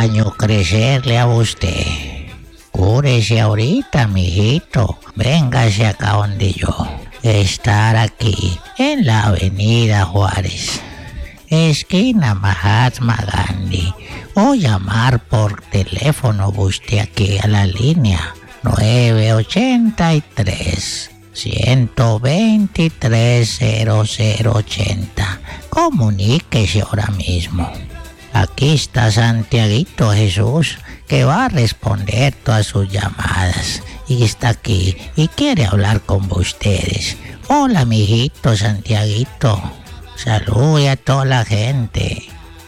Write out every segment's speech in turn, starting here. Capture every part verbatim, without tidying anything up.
año crecerle a usted. Cúrese ahorita, mijito. Véngase acá donde yo. Estar aquí, en la avenida Juárez, esquina Mahatma Gandhi. O llamar por teléfono usted aquí a la línea nueve ocho tres, uno dos tres, cero cero ocho cero. Comuníquese ahora mismo. Aquí está Santiaguito Jesús, que va a responder todas sus llamadas. Y está aquí y quiere hablar con ustedes. Hola, mijito Santiaguito. Salude a toda la gente.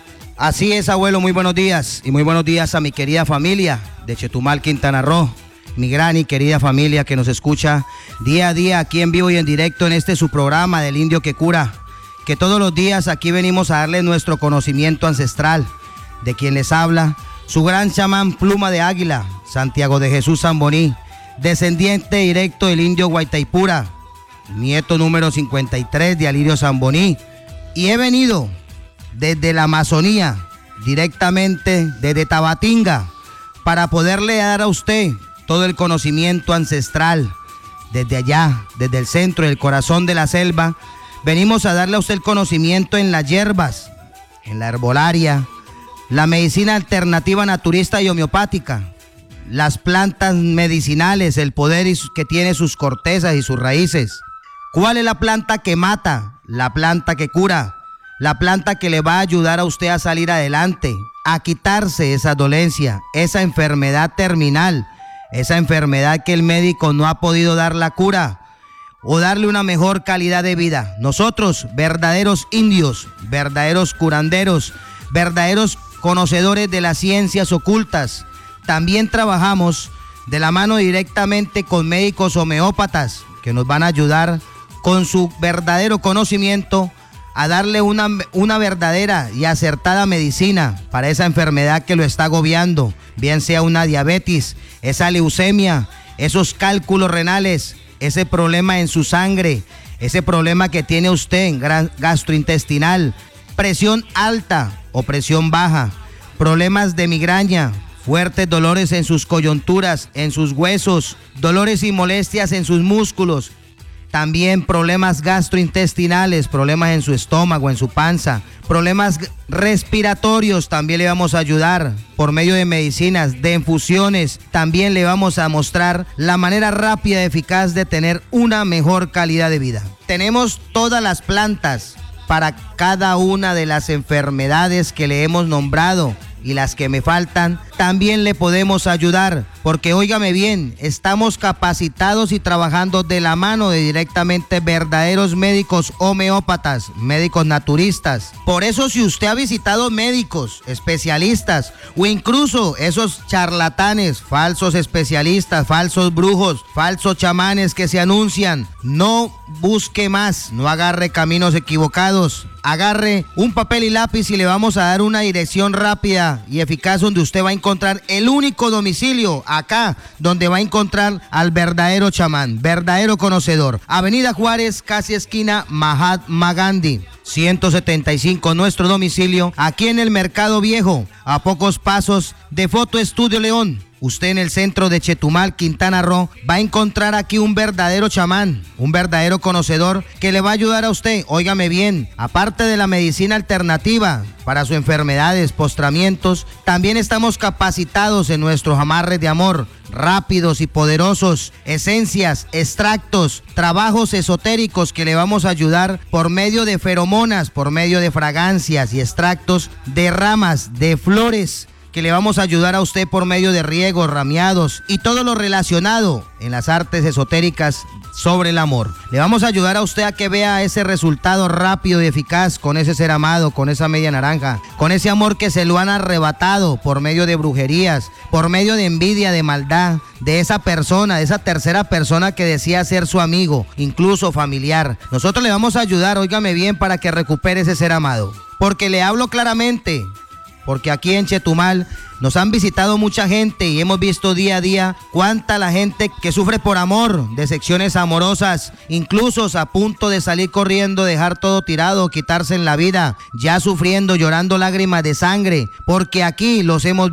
Así es, abuelo, muy buenos días. Y muy buenos días a mi querida familia de Chetumal, Quintana Roo. Mi gran y querida familia que nos escucha día a día aquí en vivo y en directo en este su programa del Indio que Cura. Que todos los días aquí venimos a darle nuestro conocimiento ancestral. De quien les habla, su gran chamán Pluma de Águila, Santiago de Jesús Zamboní, descendiente directo del indio Guaytaipura, nieto número cincuenta y tres de Alirio Zamboní. Y he venido desde la Amazonía, directamente desde Tabatinga, para poderle dar a usted todo el conocimiento ancestral. Desde allá, desde el centro, del corazón de la selva, venimos a darle a usted el conocimiento en las hierbas, en la herbolaria, la medicina alternativa naturista y homeopática, las plantas medicinales, el poder que tiene sus cortezas y sus raíces. ¿Cuál es la planta que mata? La planta que cura, la planta que le va a ayudar a usted a salir adelante, a quitarse esa dolencia, esa enfermedad terminal, esa enfermedad que el médico no ha podido dar la cura o darle una mejor calidad de vida. Nosotros, verdaderos indios, verdaderos curanderos, verdaderos conocedores de las ciencias ocultas, también trabajamos de la mano directamente con médicos homeópatas que nos van a ayudar con su verdadero conocimiento a darle una, una verdadera y acertada medicina para esa enfermedad que lo está agobiando, bien sea una diabetes, esa leucemia, esos cálculos renales, ese problema en su sangre, ese problema que tiene usted en gastrointestinal, presión alta o presión baja, problemas de migraña, fuertes dolores en sus coyunturas, en sus huesos, dolores y molestias en sus músculos, también problemas gastrointestinales, problemas en su estómago, en su panza, problemas respiratorios, también le vamos a ayudar por medio de medicinas, de infusiones, también le vamos a mostrar la manera rápida y eficaz de tener una mejor calidad de vida. Tenemos todas las plantas para cada una de las enfermedades que le hemos nombrado y las que me faltan, también le podemos ayudar, porque óigame bien, estamos capacitados y trabajando de la mano de directamente verdaderos médicos homeópatas, médicos naturistas. Por eso, si usted ha visitado médicos, especialistas o incluso esos charlatanes, falsos especialistas, falsos brujos, falsos chamanes que se anuncian, no busque más, no agarre caminos equivocados. Agarre un papel y lápiz y le vamos a dar una dirección rápida y eficaz donde usted va a encontrar el único domicilio acá, donde va a encontrar al verdadero chamán, verdadero conocedor. Avenida Juárez, casi esquina Mahatma Gandhi, ciento setenta y cinco, nuestro domicilio, aquí en el Mercado Viejo, a pocos pasos de Foto Estudio León. Usted en el centro de Chetumal, Quintana Roo, va a encontrar aquí un verdadero chamán, un verdadero conocedor que le va a ayudar a usted. Óigame bien, aparte de la medicina alternativa para sus enfermedades, postramientos, también estamos capacitados en nuestros amarres de amor, rápidos y poderosos, esencias, extractos, trabajos esotéricos que le vamos a ayudar por medio de feromonas, por medio de fragancias y extractos de ramas, de flores, que le vamos a ayudar a usted por medio de riegos, ramiados y todo lo relacionado en las artes esotéricas sobre el amor. Le vamos a ayudar a usted a que vea ese resultado rápido y eficaz con ese ser amado, con esa media naranja, con ese amor que se lo han arrebatado por medio de brujerías, por medio de envidia, de maldad, de esa persona, de esa tercera persona que decía ser su amigo, incluso familiar. Nosotros le vamos a ayudar, óigame bien, para que recupere ese ser amado. Porque le hablo claramente, porque aquí en Chetumal nos han visitado mucha gente y hemos visto día a día cuánta la gente que sufre por amor, decepciones amorosas, incluso a punto de salir corriendo, dejar todo tirado, quitarse en la vida, ya sufriendo, llorando lágrimas de sangre, porque aquí los hemos